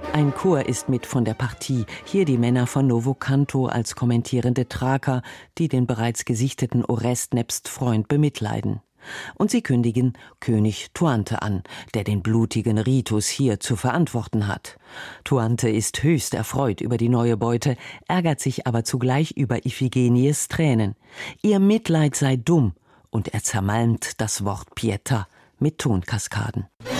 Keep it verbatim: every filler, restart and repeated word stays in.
Ein Chor ist mit von der Partie. Hier die Männer von Novo Canto als kommentierende Thraker, die den bereits gesichteten Orest nebst Freund bemitleiden. Und sie kündigen König Tuante an, der den blutigen Ritus hier zu verantworten hat. Tuante ist höchst erfreut über die neue Beute, ärgert sich aber zugleich über Iphigenies Tränen. Ihr Mitleid sei dumm, und er zermalmt das Wort Pietà mit Tonkaskaden.